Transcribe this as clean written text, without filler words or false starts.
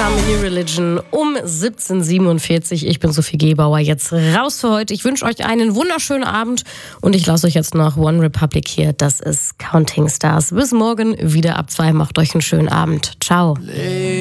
Some New Religion um 17:47. Ich bin Sophie Gebauer, jetzt raus für heute. Ich wünsche euch einen wunderschönen Abend und ich lasse euch jetzt noch One Republic hier. Das ist Counting Stars. Bis morgen wieder ab 2. Macht euch einen schönen Abend. Ciao.